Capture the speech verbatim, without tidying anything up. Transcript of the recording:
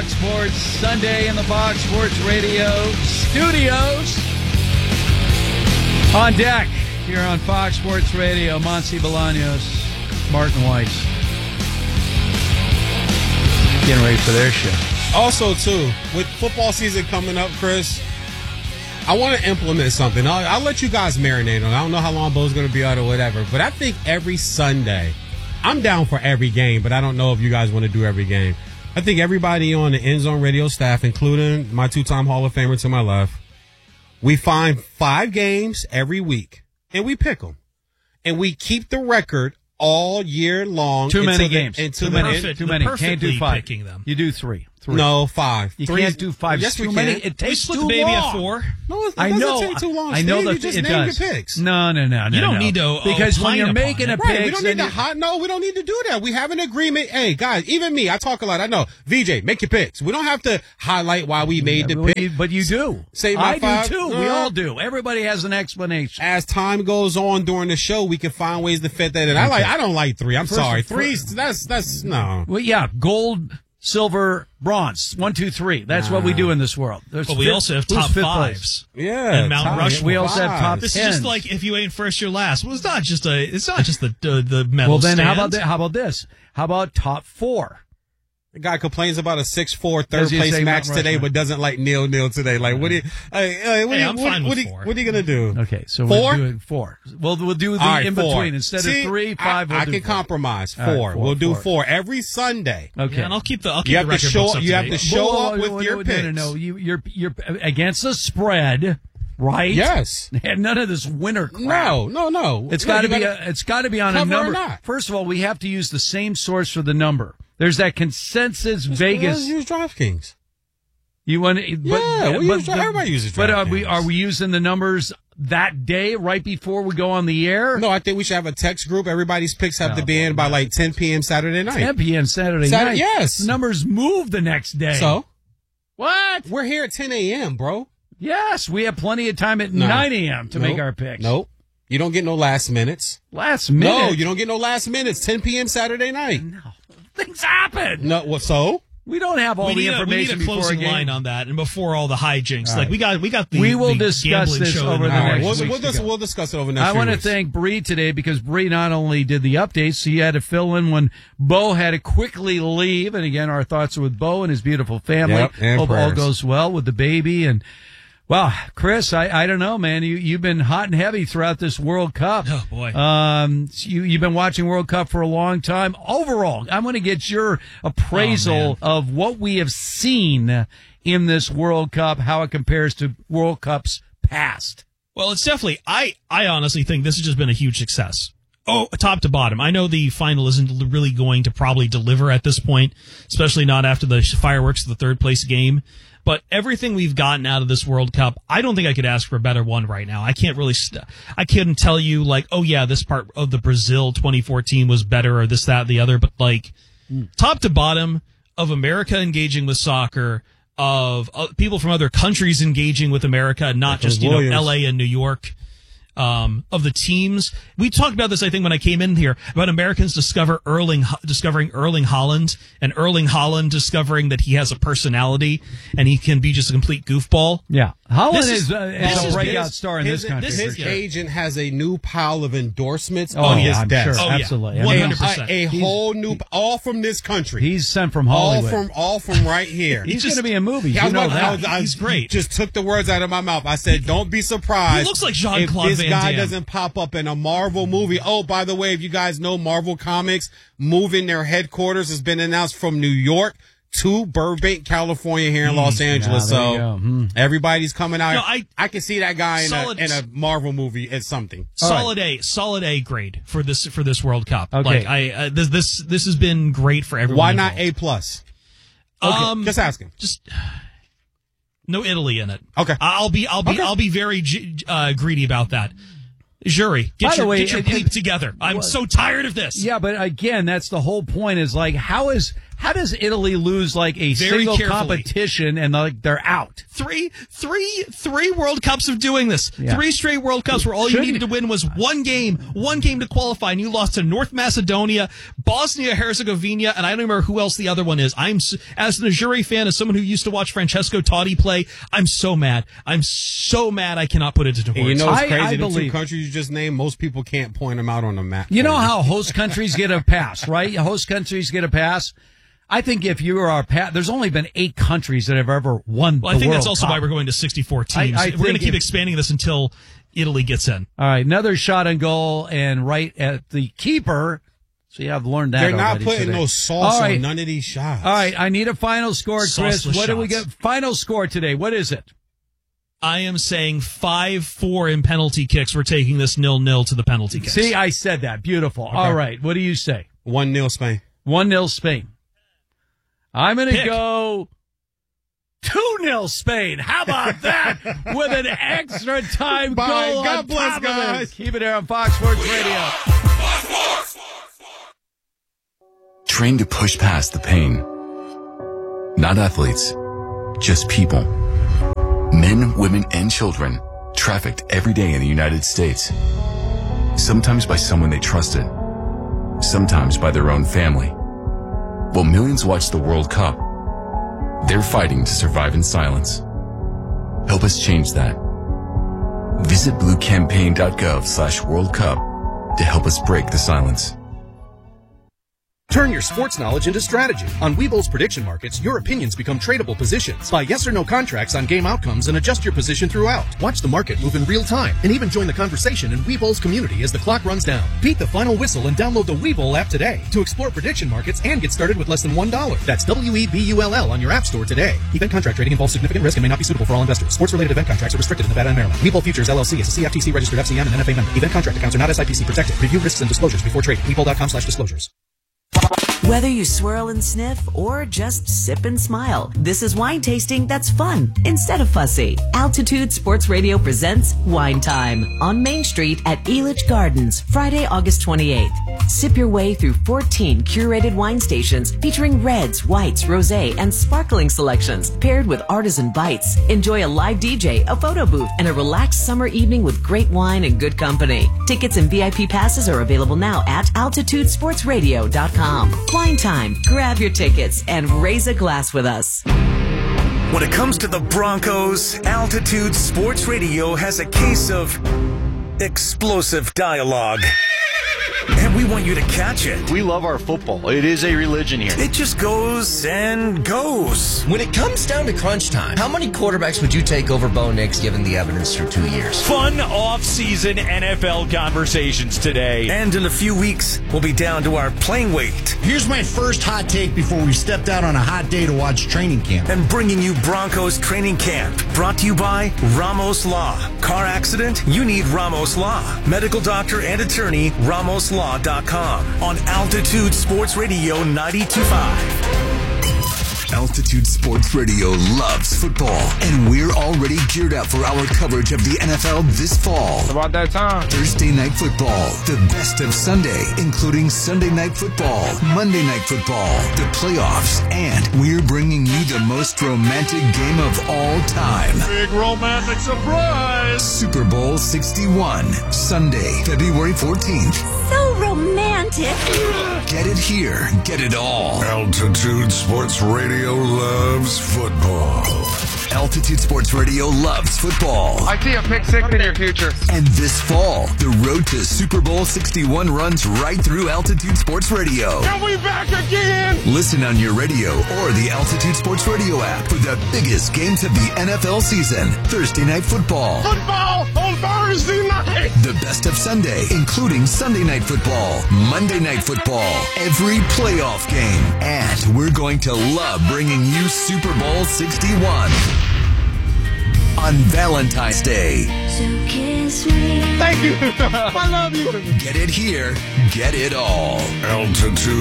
Fox Sports Sunday in the Fox Sports Radio studios. On deck here on Fox Sports Radio, Monty Bolaños, Martin Weiss. Getting ready for their show. Also, too, with football season coming up, Chris, I want to implement something. I'll, I'll let you guys marinate on it. I don't know how long Bo's going to be out or whatever, but I think every Sunday, I'm down for every game, but I don't know if you guys want to do every game. I think everybody on the End Zone Radio staff, including my two-time Hall of Famer to my left, we find five games every week, and we pick them. And we keep the record all year long. Too many games. Until too the many. end. Too many. Can't do five. Picking them. You do three. Three. No, five. You Three can't is, do five. Yes, too we many. can. It takes we split too the baby long. at four. No, it I doesn't know. take too long. I know Steve. that you just it name does. your picks. No, no, no, no. You don't no. need to because when opine you're upon making it. a Right, pick, we don't need to hot. No, we don't need to do that. We have an agreement. Hey, guys, even me, I talk a lot. I know. V J, make your picks. We don't have to highlight why we made the but pick. you, but you do. Say my I five. do too. No. We all do. Everybody has an explanation. As time goes on during the show, we can find ways to fit that in. I like. I don't like three. I'm First- sorry. first- Three's. That's that's no. Well, yeah, gold, silver, bronze. One, two, three. That's what we do in this world. There's But we fifth- also have who's top fifth fives. place? Yeah. And Mount top Rushmore. We also have top fives. This tens. is just like if you ain't first, you're last. Well, it's not just a. It's not just the the, the medal Well, then how stand. about that? How about this? How about top four? The guy complains about a six four third Does he place say match Mount today, Rushmore? but doesn't like nil nil today. Like, what do you? Hey, hey, what Hey, do you? I'm what, fine what, with do you- four. what are you gonna do? Okay, so Four? we're doing four. Well, we'll do the All right, in four. between instead See, of three, five. I, We'll I do can four. compromise. Four. All right, four, We'll do four. four every Sunday. Okay, Yeah, and I'll keep the. I'll keep You the have to record show- books up you to have date. to show Whoa, up whoa, with whoa, your whoa, No, no, picks. no. You, you're you're against the spread, right? Yes. And none of this winter crap. No, no, no. It's No, got to you be. gotta- A, it's got to be on a cover or number. not. First of all, we have to use the same source for the number. There's that consensus Vegas. Let's use DraftKings. You want? to but, Yeah, we but use- everybody uses But are we DraftKings. are we using the numbers that day right before we go on the air? No, I think we should have a text group. Everybody's picks have Oh, to be in by like ten p.m. Saturday night. ten p.m. Saturday Saturday- night. yes. Numbers move the next day. So what? we're here at ten a.m., bro. Yes, we have plenty of time at No. nine a.m. to Nope. make our picks. Nope. You don't get no last minutes. Last minute. No, you don't get no last minutes. ten p.m. Saturday night. No. Things happen. No, what? So We don't have all we the need, a, we information need a before a closing game. line on that, and before all the hijinks, All like right. we got, we got the. We will the discuss gambling this show over in the all right, next we'll, weeks we'll, to dis- go. we'll discuss it over the next. I few want to weeks. thank Bree today because Bree not only did the updates, he had to fill in when Bo had to quickly leave. And again, our thoughts are with Bo and his beautiful family. Yep, and Hope all prayers. goes well with the baby. And well, Chris, I, I don't know, man. You you've been hot and heavy throughout this World Cup. Oh boy. Um, you you've been watching World Cup for a long time. Overall, I'm going to get your appraisal Oh, of what we have seen in this World Cup, how it compares to World Cups past. Well, it's definitely. I I honestly think this has just been a huge success. Oh, top to bottom. I know the final isn't really going to probably deliver at this point, especially not after the fireworks of the third place game. But everything we've gotten out of this World Cup, I don't think I could ask for a better one right now. I can't really, st- I couldn't tell you like, oh yeah, this part of the Brazil twenty fourteen was better or this, that, the other. But like, mm. top to bottom of America engaging with soccer, of uh, people from other countries engaging with America, not just, you know, L A and New York. Um, of the teams. We talked about this, I think, when I came in here, about Americans discover Erling, discovering Erling Haaland, and Erling Haaland discovering that he has a personality and he can be just a complete goofball. Yeah. Haaland This is, is- uh, this is a is breakout his- star in his, this country. His, for his sure. agent has a new pile of endorsements Oh, on yeah, his I'm desk. sure. Oh, yeah. Absolutely. I one mean, hundred percent. A, a He's- whole new, all from this country. He's sent from all Hollywood. from all from right here. He's just- going to be in movies. I You was know about to- that. I was- I He's great. Just took the words out of my mouth. I said, "Don't be surprised." He looks like Jean-Claude if this Van guy Damme. doesn't pop up in a Marvel movie. Oh, by the way, if you guys know, Marvel Comics moving their headquarters has been announced from New York to Burbank, California, here in Los Angeles. Yeah, there you so go. Hmm. everybody's coming out. No, I- I can see that guy in a, Solid- in a Marvel movie as something. Solid A, solid A grade for this for this World Cup. Okay. Like I uh, this this this has been great for everyone. Why not involved. A plus? Um, Just asking. just no Italy in it. Okay. I'll be I'll be Okay. I'll be very g- uh, greedy about that. Jury, get By the your way, get your it- bleep it- together. I'm well- so tired of this. Yeah, but again, that's the whole point is like, how is, How does Italy lose like a Very single carefully. competition and like they're out? Three, three, three World Cups of doing this. Yeah. Three straight World Cups where all you Shouldn't- needed to win was one game, one game to qualify, and you lost to North Macedonia, Bosnia Herzegovina, and I don't remember who else the other one is. I'm s- as an Azzurri fan, as someone who used to watch Francesco Totti play, I'm so mad. I'm so mad I cannot put it into words. And you know what's I- crazy? I the two believe- countries you just named, most people can't point them out on a map. You know how host countries get a pass, right? Host countries get a pass. I think if you are a pa- there's only been eight countries that have ever won well, the I think World that's also Cup. why we're going to sixty-four teams. I- I we're going to think keep if- expanding this until Italy gets in. All right, another shot on goal and right at the keeper. See, I've learned that They're not already putting today. no sauce All right. on none of these shots. All right, I need a final score, Chris. Sauceless What do we shots. get? Final score today. What is it? I am saying five four in penalty kicks. We're taking this nil-nil to the penalty kicks. See, I said that. Beautiful. All right, what do you say? one nil Spain. one nil Spain. I'm going to Pick. go two nil Spain. How about that? With an extra time Bye. goal. God on bless, top of it. guys. Keep it here on Fox Sports Radio. Trained to push past the pain. Not athletes, just people. Men, women, and children trafficked every day in the United States. Sometimes by someone they trusted. Sometimes by their own family. While millions watch the World Cup, they're fighting to survive in silence. Help us change that. Visit bluecampaign.gov slash World Cup to help us break the silence. Turn your sports knowledge into strategy. On Webull's prediction markets, your opinions become tradable positions. Buy yes or no contracts on game outcomes and adjust your position throughout. Watch the market move in real time and even join the conversation in Webull's community as the clock runs down. Beat the final whistle and download the Webull app today to explore prediction markets and get started with less than one dollar. That's W E B U L L on your app store today. Event contract trading involves significant risk and may not be suitable for all investors. Sports-related event contracts are restricted in Nevada and Maryland. Webull Futures L L C is a C F T C registered F C M and N F A member. Event contract accounts are not S I P C protected. Review risks and disclosures before trading. Webull.com slash disclosures. Whether you swirl and sniff or just sip and smile, this is wine tasting that's fun instead of fussy. Altitude Sports Radio presents Wine Time on Main Street at Elitch Gardens, Friday, August twenty-eighth. Sip your way through fourteen curated wine stations featuring reds, whites, rosé, and sparkling selections paired with artisan bites. Enjoy a live D J, a photo booth, and a relaxed summer evening with great wine and good company. Tickets and V I P passes are available now at altitude sports radio dot com. Wine Time. Grab your tickets and raise a glass with us. When it comes to the Broncos, Altitude Sports Radio has a case of explosive dialogue. And we want you to catch it. We love our football. It is a religion here. It just goes and goes. When it comes down to crunch time, how many quarterbacks would you take over Bo Nix given the evidence through two years? Fun off-season N F L conversations today. And in a few weeks, we'll be down to our playing weight. Here's my first hot take before we stepped out on a hot day to watch training camp. And bringing you Broncos Training Camp. Brought to you by Ramos Law. Car accident? You need Ramos Law. Medical doctor and attorney, ramos law dot com. On Altitude Sports Radio ninety-two point five. Altitude Sports Radio loves football, and we're already geared up for our coverage of the N F L this fall. It's about that time. Thursday Night Football, the best of Sunday, including Sunday Night Football, Monday Night Football, the playoffs, and we're bringing you the most romantic game of all time. Big romantic surprise. Super Bowl sixty-one, Sunday, February fourteenth. So romantic. Get it here, get it all. Altitude Sports Radio loves football. Altitude Sports Radio loves football. I see a pick six in your future. And this fall, the road to Super Bowl sixty-one runs right through Altitude Sports Radio. Are we back again? Listen on your radio or the Altitude Sports Radio app for the biggest games of the N F L season. Thursday Night Football. Football on Thursday night. The best of Sunday, including Sunday Night Football, Monday Night Football, every playoff game. And we're going to love bringing you Super Bowl sixty-one on Valentine's Day. So kiss me. Thank you. I love you. Get it here, get it all. Altitude